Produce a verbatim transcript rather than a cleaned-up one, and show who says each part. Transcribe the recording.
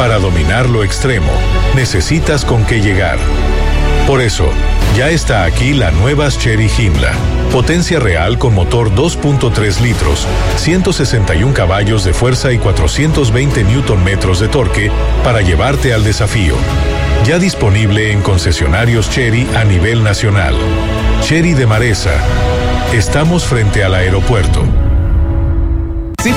Speaker 1: Para dominar lo extremo, necesitas con qué llegar. Por eso, ya está aquí la nueva Chery Himla. Potencia real con motor dos punto tres litros, ciento sesenta y un caballos de fuerza y cuatrocientos veinte newton metros de torque para llevarte al desafío. Ya disponible en concesionarios Chery a nivel nacional. Chery de Maresa. Estamos frente al aeropuerto.